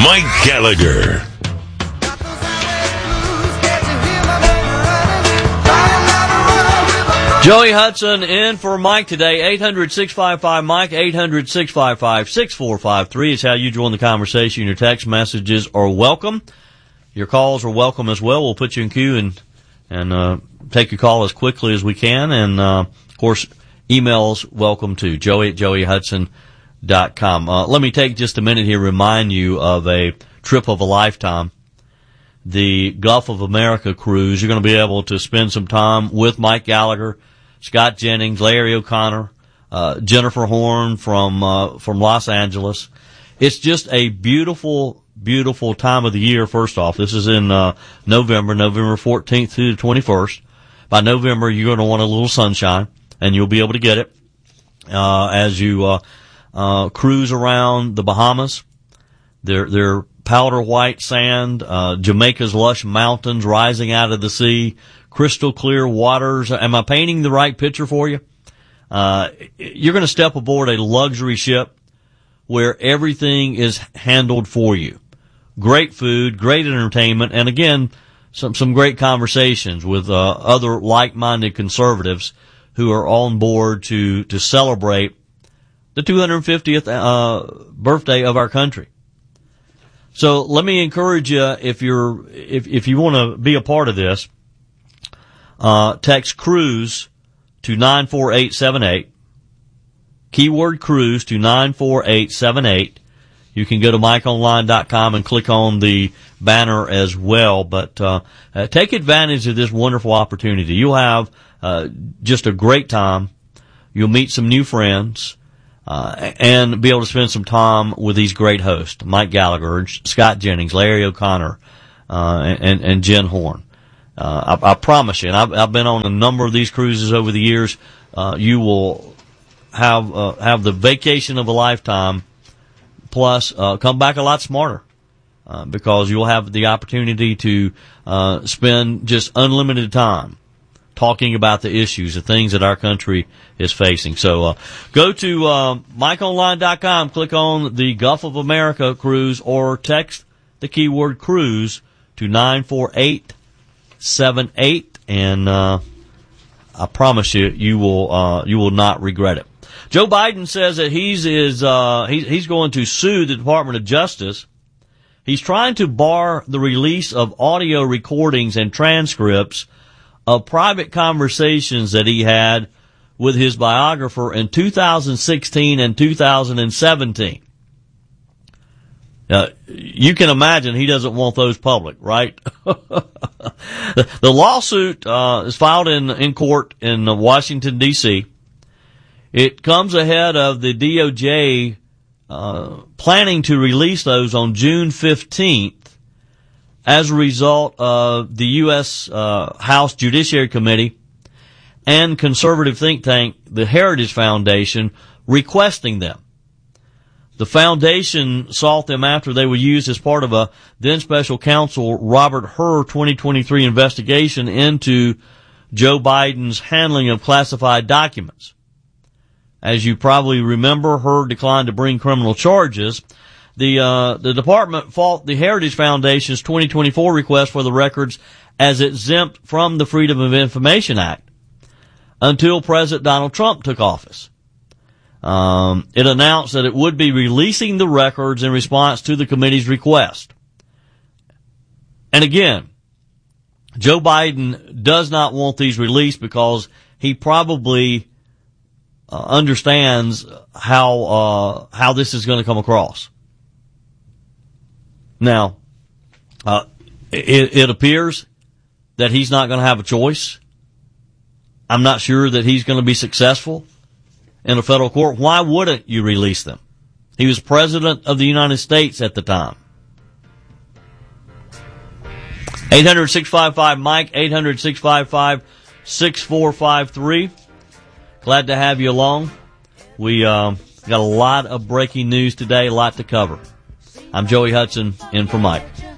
Mike Gallagher. Joey Hudson in for Mike today. 800-655-MIKE, 800-655-6453 is how you join the conversation. Your text messages are welcome. Your calls are welcome as well. We'll put you in queue and take your call as quickly as we can. And, of course, emails welcome too. Joey@joeyhudson.com. Let me take just a minute here, remind you of a trip of a lifetime. The Gulf of America cruise. You're going to be able to spend some time with Mike Gallagher, Scott Jennings, Larry O'Connor, Jennifer Horn from Los Angeles. It's just a beautiful, beautiful time of the year. First off, this is in November 14th through the 21st. By November, you're going to want a little sunshine, and you'll be able to get it as you cruise around the Bahamas. They're powder white sand, Jamaica's lush mountains rising out of the sea, crystal clear waters. Am I painting the right picture for you? You're going to step aboard a luxury ship where everything is handled for you. Great food, great entertainment, and again, some great conversations with other like-minded conservatives who are on board to celebrate the 250th birthday of our country. So let me encourage you, if you want to be a part of this, text cruise to 94878. Keyword cruise to 94878. You can go to MikeOnline.com and click on the banner as well. But take advantage of this wonderful opportunity. You'll have just a great time. You'll meet some new friends. And be able to spend some time with these great hosts, Mike Gallagher, Scott Jennings, Larry O'Connor, and Jen Horn. I promise you, and I've been on a number of these cruises over the years, you will have the vacation of a lifetime, plus, come back a lot smarter, because you'll have the opportunity to, spend just unlimited time talking about the issues, the things that our country is facing. So, go to, MikeOnline.com, click on the Gulf of America cruise, or text the keyword cruise to 94878, and, I promise you, you will not regret it. Joe Biden says that he's going to sue the Department of Justice. He's trying to bar the release of audio recordings and transcripts of private conversations that he had with his biographer in 2016 and 2017. You can imagine he doesn't want those public, right? The lawsuit is filed in court in Washington, D.C. It comes ahead of the DOJ planning to release those on June 15th as a result of the U.S. House Judiciary Committee and conservative think tank, the Heritage Foundation, requesting them. The foundation sought them after they were used as part of a then special counsel Robert Hur 2023 investigation into Joe Biden's handling of classified documents. As you probably remember, Hur declined to bring criminal charges. The department fought the Heritage Foundation's 2024 request for the records as exempt from the Freedom of Information Act until President Donald Trump took office. It announced that it would be releasing the records in response to the committee's request. And again, Joe Biden does not want these released because he probably understands how this is going to come across. Now, it appears that he's not going to have a choice. I'm not sure that he's going to be successful in a federal court. Why wouldn't you release them? He was president of the United States at the time. 800-655-MIKE, 800-655-6453. Glad to have you along. We got a lot of breaking news today, a lot to cover. I'm Joey Hudson, in for Mike.